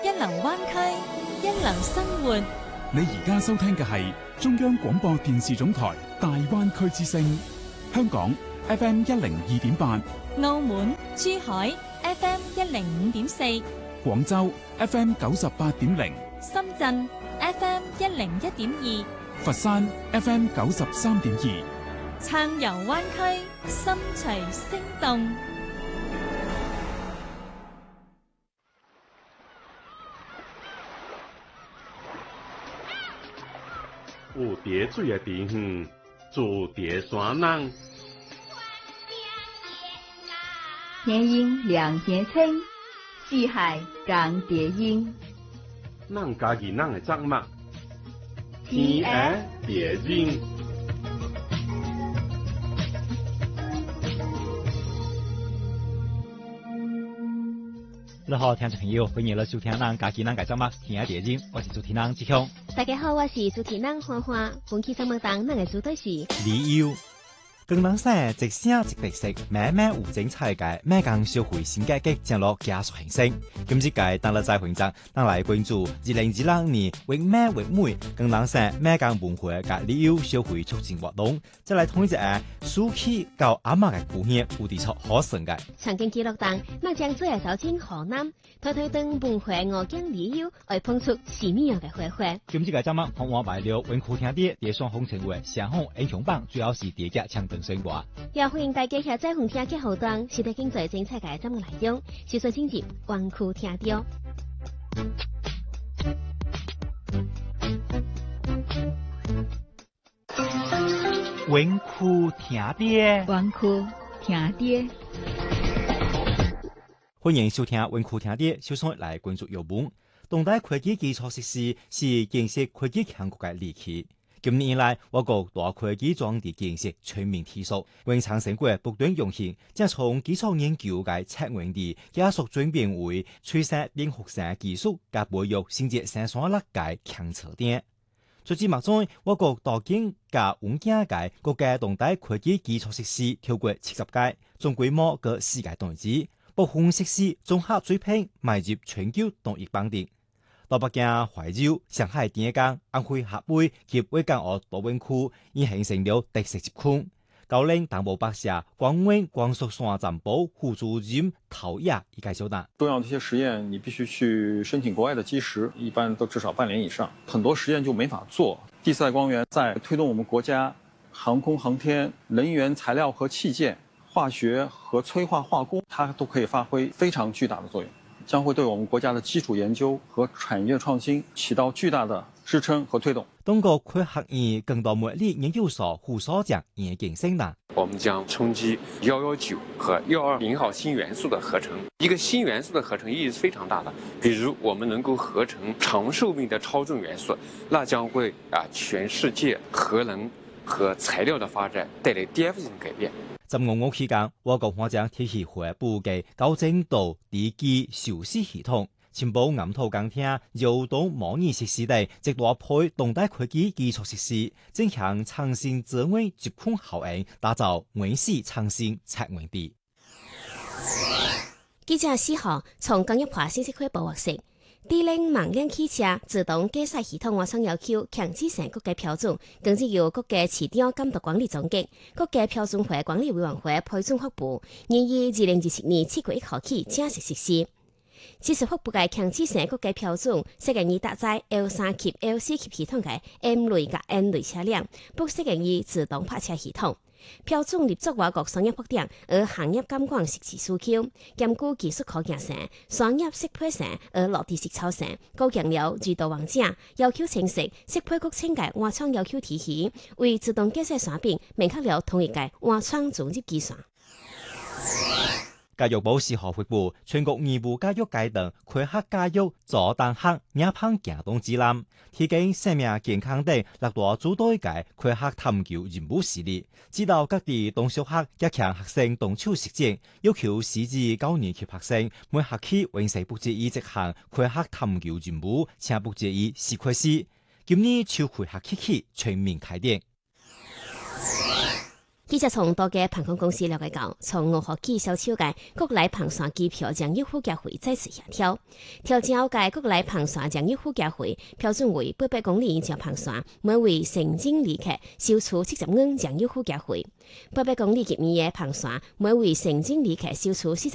一流灣區，一流生活。 你而家收聽嘅係中央廣播電視總台大灣區之聲，香港 FM 102.8， 澳門、珠海 FM 105.4， 廣州 FM 98.0， 深圳 FM 101.2， 佛山 FM 93.2， 暢遊灣區，心隨聲動。 有蝶水的地方，住蝶山人。 天鹰两天青，四海共蝶音。 咱家己咱的作物，天鹅蝶音。 你好，聽眾朋友，歡迎嚟收聽咱家己咱嘅節目《天涯蝶音》，我是主持人志強。 大家好，我是主持人花花。本期節目當咱嘅主題是旅遊。廣東省一省一特色，慢慢有精彩嘅美港社會新改革將落加速形成。今次屆當日在會上，咱來關注2026年為美為美，廣東省美港文化嘅旅遊社會促進活動，再來統一下暑期到阿媽嘅故鄉有地出可成嘅。 長經記錄當，咱將做下走進河南，推動文化外景旅遊，來碰出奇妙嘅火花。 今次嘅節目，我買了文庫聽啲蝶雙紅成為上紅英雄榜，主要是蝶家強等選掛。 也歡迎大家下載紅聽嘅後段，是得經濟精彩嘅節目內容，小說進入文庫聽到。 文庫聽啲， 文庫聽啲。 歡迎收聽文庫聽啲，首先來關注有本動態科技基礎設施是建設科技強國嘅利器。今年以來，我國大科技裝置建設全面提速，永昌成果不斷湧現，將從基礎研究嘅策源地加速轉變為催生連學生技術及培育先至生產力嘅強策點。除此之外，我國大建及穩健嘅國家動態科技基礎設施超過70屆，總規模嘅世界代指，部分設施綜合水平邁入全球第一榜頂。到北京、懷柔、上海第一間安徽合肥及威港澳大灣區已形成了特色集群。高齡黨部白社廣溫光速山站部副主任陶亞已介紹到， 重要的一些實驗你必須去申請國外的基石，一般都至少半年以上，很多實驗就沒法做。第四代光源在推動我們國家航空航天、能源材料和器件、化學和催化化工，它都可以發揮非常巨大的作用，將會對我們國家的基礎研究和產業創新起到巨大的支撐和推動。 中國科學院更多茉莉研究所副所長嚴景生啦， 我們將衝擊119和120號新元素的合成，一個新元素的合成意義是非常大的。比如我們能夠合成長壽命的超重元素，那將會全世界核能和材料的發展帶來顛覆性改變。 在我國期間，我國將提起回補嘅高精度地基受試系統，全部岩土鋼廳、繞道模擬設施等，直落配動態科技基礎設施，正向創新資源集群效應，打造原始創新策源地。 記者4號從工業化信息匯報獲悉，智能盲鏈汽車自動駕駛系統完成要求強制性國家標準，根據由國家市場監督管理總局、國家標準化管理委員會批准發布，現於2027年7月1號起正式實施。此次發布嘅強制性國家標準，適用於搭載 L3級、L4級系統嘅 M 類及 N 類車輛，不適用於自動泊車系統。標準立足我國商業發展而行業監管實際需求，兼顧技術可行性、商業適配性而落地實操性，高強了指導王者要求清晰，適配國情嘅換窗要求體系，為自動駕駛產品明確了統一嘅換窗總入計算。 教育部4號發布全國義務教育階段科學教育助彈學兩棒行動指南，提供生命健康等6大主題嘅科學探究任務事例，指導各地中小學加強學生動手實踐，要求4至9年級學生每學期完成不止1項科學探究任務，且不止4科試。今年秋季學期起全面開展。 記者從多個航空公司了解到，從5號起小超界國內航線機票將由附加費再次下調。調整後嘅國內航線將由附加費標準為800公里以上航線，每位成人旅客收取70元將由附加費；800公里及以嘅航線，每位成人旅客收取40